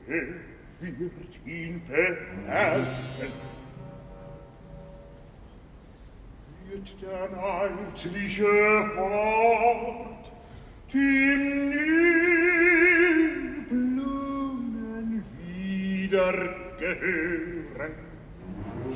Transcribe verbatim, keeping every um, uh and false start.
wer wird ihn bemerken? Wird der neidliche Hort dem Nilblumen wieder gehören?